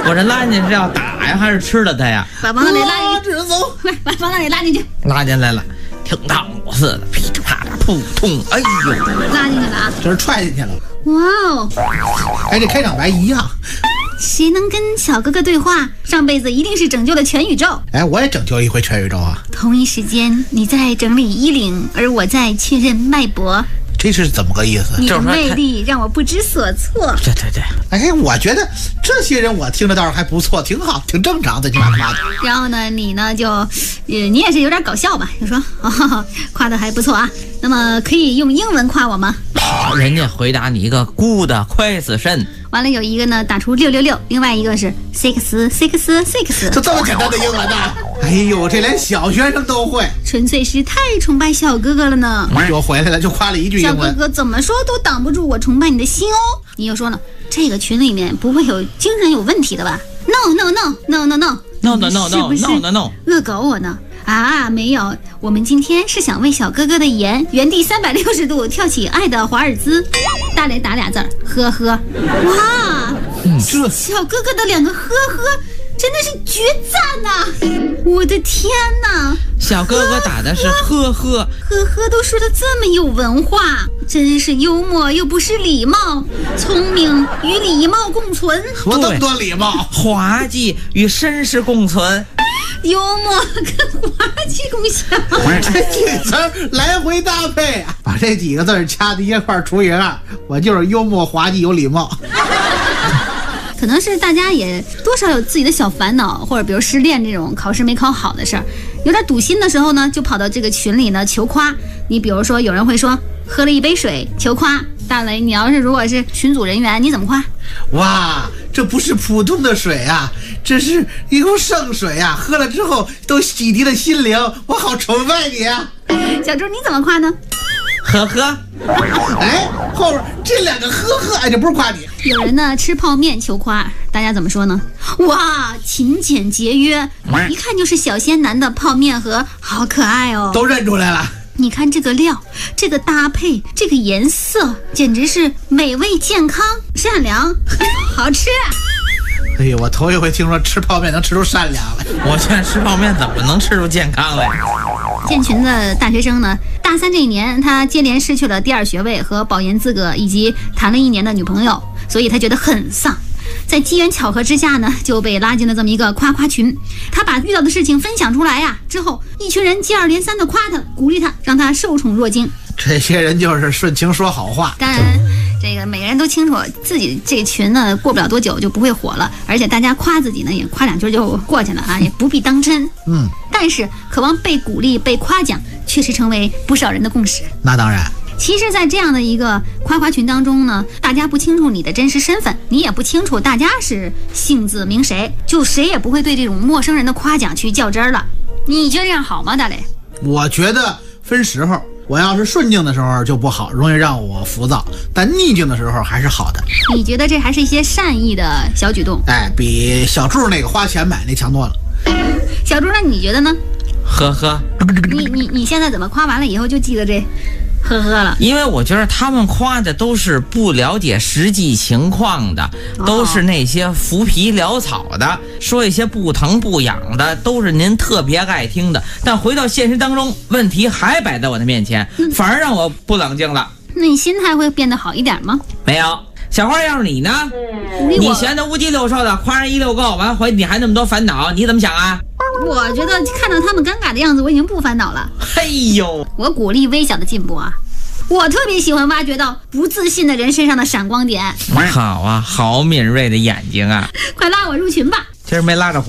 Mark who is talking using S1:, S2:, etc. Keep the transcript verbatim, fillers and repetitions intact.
S1: 我这拉进去是要打呀，还是吃了他呀？
S2: 把王大雷拉进去，
S3: 走，
S2: 快把王大雷拉进去。
S1: 拉进来了，听当我似的，噼里啪啦，扑通，哎呦，
S2: 拉进去了啊！
S3: 这是踹进去了。
S2: 哇哦，
S3: 哎，这开场白一样。
S2: 谁能跟小哥哥对话，上辈子一定是拯救了全宇宙。
S3: 哎，我也拯救一回全宇宙啊！
S2: 同一时间，你在整理衣领，而我在确认脉搏。
S3: 这是怎么个意思？
S2: 你的魅力让我不知所措。
S1: 对对对，
S3: 哎，我觉得这些人我听着倒是还不错，挺好，挺正常，最起码夸的。
S2: 然后呢，你呢就，呃，你也是有点搞笑吧？就说，哦，夸的还不错啊。那么可以用英文夸我吗？
S1: 好，人家回答你一个 good question。
S2: 完了有一个呢打出六六六，另外一个是 six six six，
S3: 就这么简单的英文呢？哎呦，这连小学生都会，
S2: 纯粹是太崇拜小哥哥了呢。
S3: 我回来了就夸了一句英文。
S2: 小哥哥怎么说都挡不住我崇拜你的心哦。你又说了，这个群里面不会有精神有问题的吧 ？No no no no no no
S1: no no no no no no no，
S2: 恶搞我呢？啊，没有，我们今天是想为小哥哥的颜原地三百六十度跳起爱的华尔兹。大雷打俩字儿，呵呵。哇，
S3: 嗯，这
S2: 小哥哥的两个呵呵真的是绝赞呐、啊！我的天哪，
S1: 小哥哥打的是呵呵
S2: 呵呵，都说的这么有文化，真是幽默又不失礼貌，聪明与礼貌共存。
S3: 我这么多礼貌，
S1: 滑稽与绅士共存。
S2: 幽默跟滑稽共享，
S3: 这几个词来回搭配，把这几个字掐在一块除以二，我就是幽默、滑稽、有礼貌。
S2: 可能是大家也多少有自己的小烦恼，或者比如失恋这种考试没考好的事儿，有点堵心的时候呢，就跑到这个群里呢求夸。你比如说，有人会说喝了一杯水求夸。大雷，你要是如果是群组人员，你怎么夸？
S3: 哇，这不是普通的水啊，这是一口圣水啊！喝了之后都洗涤了心灵，我好崇拜你啊！
S2: 小猪，你怎么夸呢？
S1: 呵呵。
S3: 哎，后边这两个呵呵，哎，这不是夸你。
S2: 有人呢吃泡面求夸，大家怎么说呢？哇，勤俭节约，一看就是小鲜男的泡面盒，好可爱哦！
S3: 都认出来了。
S2: 你看这个料，这个搭配，这个颜色，简直是美味、健康、善良，好吃。
S3: 哎呦，我头一回听说吃泡面能吃出善良来。
S1: 我现在吃泡面怎么能吃出健康来？
S2: 建群的大学生呢，大三这一年，他接连失去了第二学位和保研资格，以及谈了一年的女朋友，所以他觉得很丧。在机缘巧合之下呢，就被拉进了这么一个夸夸群。他把遇到的事情分享出来呀、啊，之后一群人接二连三的夸他，鼓励他，让他受宠若惊。
S3: 这些人就是顺情说好话。
S2: 当然，这个每个人都清楚自己这群呢，过不了多久就不会火了，而且大家夸自己呢，也夸两句就过去了啊，也不必当真。
S3: 嗯，
S2: 但是渴望被鼓励、被夸奖，确实成为不少人的共识。
S3: 那当然。
S2: 其实，在这样的一个夸夸群当中呢，大家不清楚你的真实身份，你也不清楚大家是姓字名谁，就谁也不会对这种陌生人的夸奖去较真儿了。你觉得这样好吗，大雷？
S3: 我觉得分时候，我要是顺境的时候就不好，容易让我浮躁，但逆境的时候还是好的。
S2: 你觉得这还是一些善意的小举动？
S3: 哎，比小柱那个花钱买那强多了。
S2: 小柱，那你觉得呢？
S1: 呵呵。
S2: 你你你现在怎么夸完了以后就记得这呵呵了？
S1: 因为我觉得他们夸的都是不了解实际情况的，都是那些浮皮潦草的，说一些不疼不痒的，都是您特别爱听的。但回到现实当中，问题还摆在我的面前，反而让我不冷静了。
S2: 那你心态会变得好一点吗？
S1: 没有。小花，要是你呢？你闲得无鸡六兽的，夸人一溜够，完回你还那么多烦恼，你怎么想啊？
S2: 我觉得看到他们尴尬的样子，我已经不烦恼了。
S1: 嘿呦，
S2: 我鼓励微小的进步啊！我特别喜欢挖掘到不自信的人身上的闪光点。
S1: 好啊，好敏锐的眼睛啊！
S2: 快拉我入群吧！
S1: 今儿没拉着